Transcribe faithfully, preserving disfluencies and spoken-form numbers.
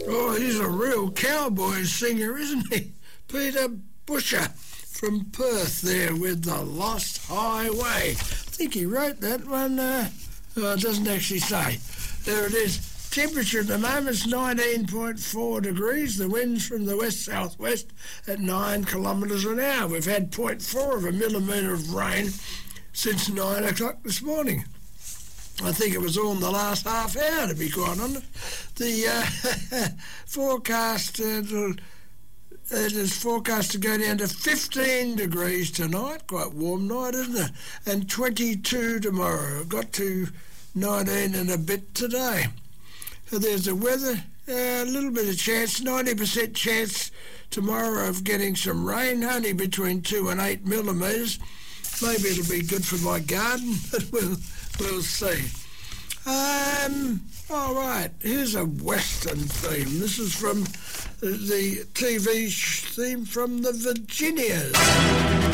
Oh, he's a real cowboy singer, isn't he? Peter Busher from Perth there with The Lost Highway. I think he wrote that one. Uh, oh, it doesn't actually say. There it is. Temperature at the moment is nineteen point four degrees. The wind's from the west-southwest at nine kilometres an hour. We've had zero point four of a millimetre of rain since nine o'clock this morning. I think it was all in the last half hour, to be quite honest. The uh, forecast, uh, it is forecast to go down to fifteen degrees tonight, quite warm night, isn't it? And twenty-two tomorrow. It got to nineteen and a bit today. So there's the weather, uh, a little bit of chance, ninety percent chance tomorrow of getting some rain, only between two and eight millimetres. Maybe it'll be good for my garden, but we'll, we'll see. Um, all right, here's a Western theme. This is from the T V theme from the Virginias.